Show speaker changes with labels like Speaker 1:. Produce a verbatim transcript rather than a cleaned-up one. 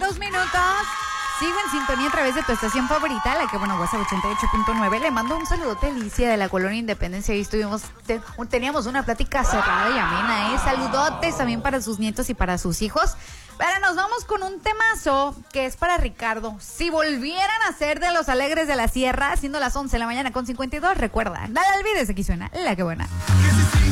Speaker 1: dos minutos. Sigo en sintonía a través de tu estación favorita, la que, bueno, WhatsApp ochenta y ocho punto nueve. Le mando un saludote a Alicia de la Colonia Independencia. Ahí estuvimos, te, teníamos una plática cerrada y amena, ¿eh? Saludotes también para sus nietos y para sus hijos. Pero nos vamos con un temazo que es para Ricardo. Si volvieran a ser de los Alegres de la Sierra, siendo las once de la mañana con cincuenta y dos, recuerda, nada olvides, aquí suena La Que Buena.